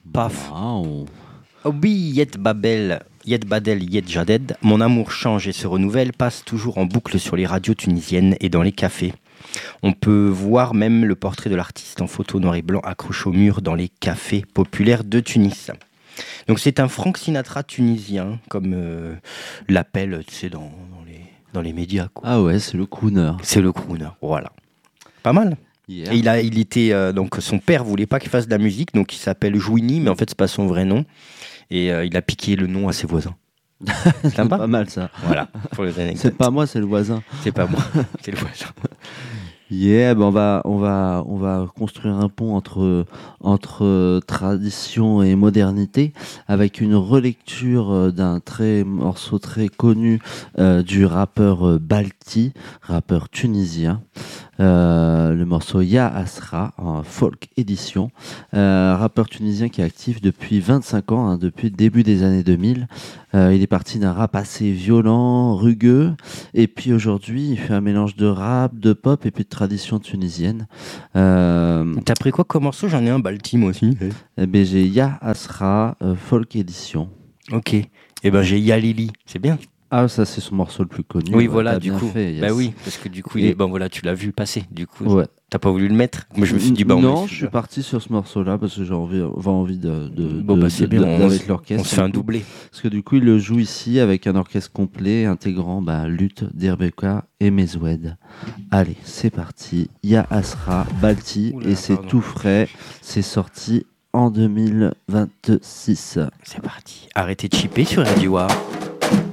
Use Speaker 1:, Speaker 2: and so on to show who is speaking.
Speaker 1: Paf.
Speaker 2: Wow.
Speaker 1: Oui, Yet Babel, Yet Badel, Yet Jaded, mon amour change et se renouvelle, passe toujours en boucle sur les radios tunisiennes et dans les cafés. On peut voir même le portrait de l'artiste en photo noir et blanc accroché au mur dans les cafés populaires de Tunis. Donc c'est un Frank Sinatra tunisien, comme l'appelle, tu sais, dans les médias, quoi.
Speaker 2: Ah ouais, c'est le crooner.
Speaker 1: C'est le crooner, voilà. Pas mal.
Speaker 2: Yeah.
Speaker 1: Et il était donc son père voulait pas qu'il fasse de la musique, donc il s'appelle Jouini, mais en fait c'est pas son vrai nom. Et il a piqué le nom à ses voisins.
Speaker 2: C'est pas mal ça.
Speaker 1: Voilà, pour les anecdotes.
Speaker 2: C'est pas moi, c'est le voisin.
Speaker 1: C'est pas moi, c'est le voisin.
Speaker 2: Yeah, ben on va construire un pont entre tradition et modernité avec une relecture d'un morceau très connu du rappeur Balti, rappeur tunisien. Le morceau Ya Asra en folk édition, rappeur tunisien qui est actif depuis 25 ans, depuis le début des années 2000. Il est parti d'un rap assez violent, rugueux, et puis aujourd'hui il fait un mélange de rap, de pop et puis de tradition tunisienne.
Speaker 1: T'as pris quoi comme morceau? J'en ai un Balti moi aussi.
Speaker 2: Eh ben, j'ai Ya Asra folk édition.
Speaker 1: Ok. Et ben j'ai Yalili, c'est bien.
Speaker 2: Ah, ça c'est son morceau le plus connu.
Speaker 1: Oui,
Speaker 2: ouais,
Speaker 1: voilà,
Speaker 2: t'as
Speaker 1: du
Speaker 2: bien
Speaker 1: coup.
Speaker 2: fait, yes.
Speaker 1: Bah oui, parce que du coup,
Speaker 2: Et-
Speaker 1: bon voilà, tu l'as vu passer. Du coup,
Speaker 2: Ouais.
Speaker 1: t'as pas voulu le mettre. Moi, je me suis dit, bah, on
Speaker 2: non,
Speaker 1: met
Speaker 2: je suis
Speaker 1: celui-là.
Speaker 2: parti sur ce morceau-là parce que j'ai envie
Speaker 1: Bon, bah, c'est bien,
Speaker 2: avec
Speaker 1: on
Speaker 2: l'orchestre.
Speaker 1: se fait un doublé.
Speaker 2: Parce que du coup, il le joue ici avec un orchestre complet intégrant luth d'Erbeka et Mezoued. Allez, c'est parti. Ya Asra, Balti,
Speaker 1: Oula,
Speaker 2: et c'est
Speaker 1: pardon.
Speaker 2: tout frais. C'est sorti en 2026.
Speaker 1: C'est parti. Arrêtez de chipper sur Radio A.